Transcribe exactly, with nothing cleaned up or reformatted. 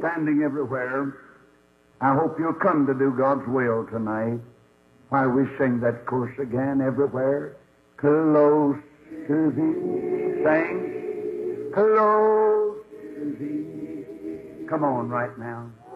standing everywhere, I hope you'll come to do God's will tonight. While we sing that chorus again, everywhere, close to thee. Sing, close to thee. Come on right now.